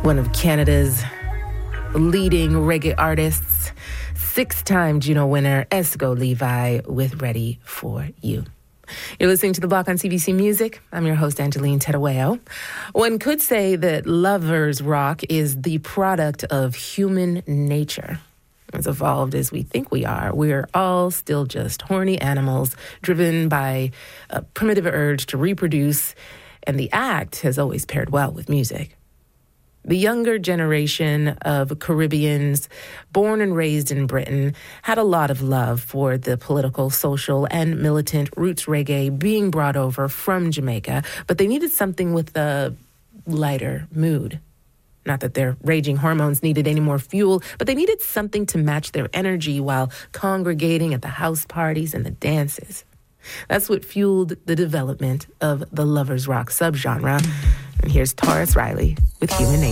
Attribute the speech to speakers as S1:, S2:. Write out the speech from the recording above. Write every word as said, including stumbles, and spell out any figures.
S1: one of Canada's leading reggae artists, six-time Juno winner, Esco Levi with Ready For You. You're listening to The Block on C B C Music. I'm your host, Angeline Tedaweo. One could say that lovers rock is the product of human nature. As evolved as we think we are, we're all still just horny animals driven by a primitive urge to reproduce, and the act has always paired well with music. The younger generation of Caribbeans, born and raised in Britain, had a lot of love for the political, social, and militant roots reggae being brought over from Jamaica, but they needed something with a lighter mood. Not that their raging hormones needed any more fuel, but they needed something to match their energy while congregating at the house parties and the dances. That's what fueled the development of the lovers rock subgenre. And here's Taurus Riley with Human Nature.